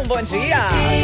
bom dia.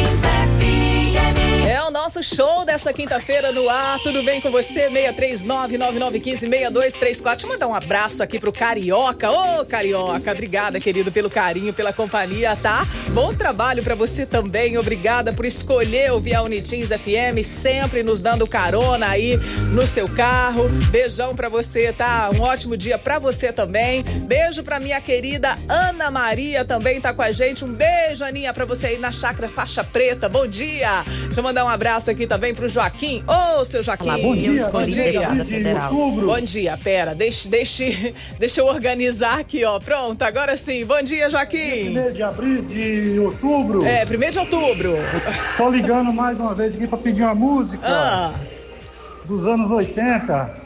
É o nosso show dessa quinta-feira no ar. Tudo bem com você? 639-9915-6234. Deixa eu mandar um abraço aqui pro Carioca. Ô, Carioca, obrigada, querido, pelo carinho, pela companhia, tá? Bom trabalho pra você também. Obrigada por escolher ouvir a Unitins FM, sempre nos dando carona aí no seu carro. Beijão pra você, tá? Um ótimo dia pra você também. Beijo pra minha querida Ana Maria, também tá com a gente. Um beijo, Aninha, pra você aí na Chácara Faixa Preta. Bom dia. Deixa eu mandar um abraço aqui também pro Joaquim. Ô, seu Joaquim. Olá, bom dia. Bom dia. Federal. Bom dia, pera, deixa eu organizar aqui, ó. Pronto, agora sim. Bom dia, Joaquim. 1º de abril, de outubro. É, 1º de outubro. Tô ligando mais uma vez aqui pra pedir uma música dos anos 80.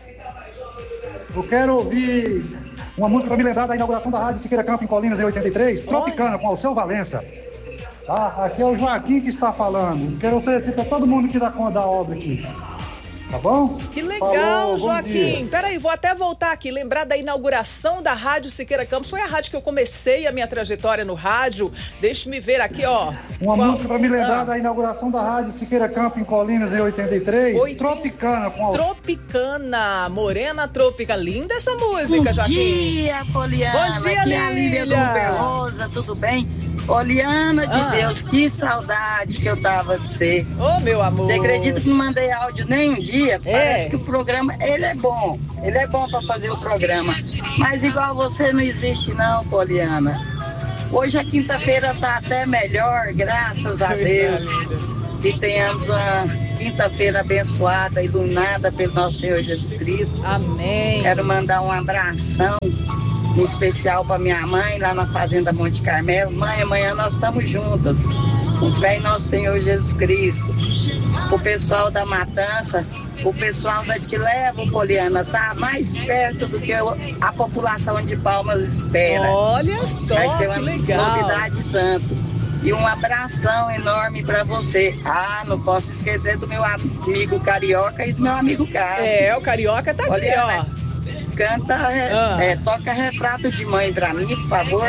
Eu quero ouvir uma música pra me lembrar da inauguração da Rádio Siqueira Campos em Colinas em 83, Tropicana, com Alceu Valença. Tá? Aqui é o Joaquim que está falando. Quero oferecer para todo mundo que dá conta da obra aqui. Tá bom? Que legal, falou, Joaquim. Peraí, vou até voltar aqui. Lembrar da inauguração da Rádio Siqueira Campos. Foi a rádio que eu comecei a minha trajetória no rádio. Deixa-me ver aqui, ó. Uma música para me lembrar da inauguração da Rádio Siqueira Campos em Colinas em 83. Tropicana. Tropicana. Morena Trópica. Linda essa música, Joaquim. Bom dia, Poliana. Bom dia, aqui é a Lília do Berrosa. Tudo bem? Poliana de Deus, que saudade que eu tava de você. Ô, meu amor. Você acredita que não mandei áudio nem um dia? Parece que o programa, ele é bom pra fazer o programa. Mas igual você não existe não, Poliana. Hoje a quinta-feira tá até melhor, graças a Deus. Que tenhamos uma quinta-feira abençoada, iluminada pelo nosso Senhor Jesus Cristo. Amém. Quero mandar um abração em especial para minha mãe lá na Fazenda Monte Carmelo. Mãe, amanhã nós estamos juntas, com fé em nosso Senhor Jesus Cristo. O pessoal da Matança, o pessoal da Te Levo, Poliana, tá mais perto do que a população de Palmas espera. Olha só, vai ser uma legal. novidade tanto. E um abração enorme para você. Não posso esquecer do meu amigo Carioca e do meu amigo Cássio. O Carioca tá Poliana, aqui, ó. Canta, toca Retrato de Mãe pra mim, por favor.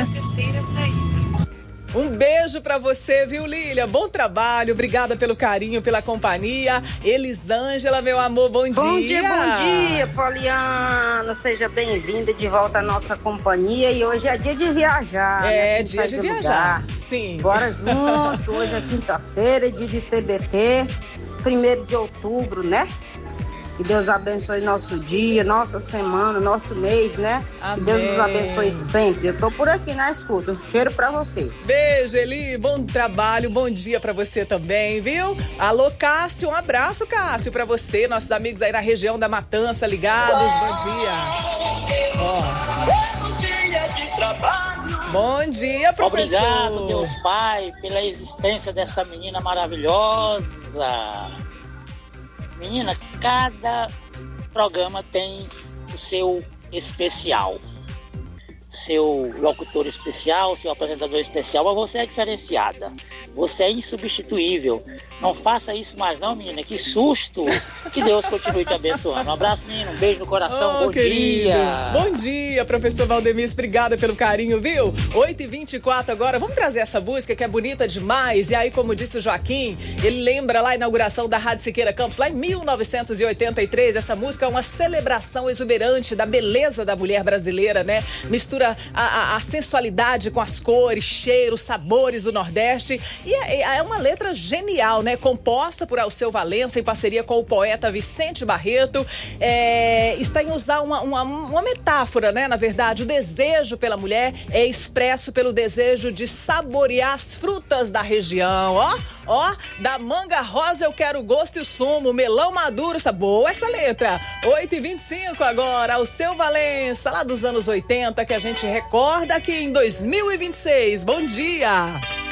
Um beijo pra você, viu, Lília? Bom trabalho, obrigada pelo carinho, pela companhia. Elisângela, meu amor, bom dia. Bom dia, Poliana. Seja bem-vinda de volta à nossa companhia. E hoje é dia de viajar. É, né? dia de viajar. Sim. Bora junto. Hoje é quinta-feira, dia de TBT. 1º de outubro, né? Que Deus abençoe nosso dia, nossa semana, nosso mês, né? Amém. Que Deus nos abençoe sempre. Eu tô por aqui na escuta. Um cheiro pra você. Beijo, Eli. Bom trabalho, bom dia pra você também, viu? Alô, Cássio. Um abraço, Cássio, pra você. Nossos amigos aí na região da Matança ligados. Bom dia. Bom dia de trabalho. Bom dia, professor. Obrigado, Deus Pai, pela existência dessa menina maravilhosa. Menina, cada programa tem o seu especial, seu locutor especial, seu apresentador especial, mas você é diferenciada, você é insubstituível. Não faça isso mais não, menina, que susto. Que Deus continue te abençoando. Um abraço, menina, um beijo no coração, bom dia. Bom dia, professor Valdemir, obrigada pelo carinho, viu? 8h24 agora, vamos trazer essa música que é bonita demais. E aí, como disse o Joaquim, ele lembra lá a inauguração da Rádio Siqueira Campos, lá em 1983. Essa música é uma celebração exuberante da beleza da mulher brasileira, né? Mistura a sensualidade com as cores, cheiros, sabores do Nordeste. E é uma letra genial, né? Composta por Alceu Valença em parceria com o poeta Vicente Barreto. Está em usar uma metáfora, né? Na verdade, o desejo pela mulher é expresso pelo desejo de saborear as frutas da região. Ó, da manga rosa eu quero o gosto e o sumo, melão maduro, boa essa letra. 8h25 agora, Alceu Valença, lá dos anos 80, que a gente recorda aqui em 2026. Bom dia!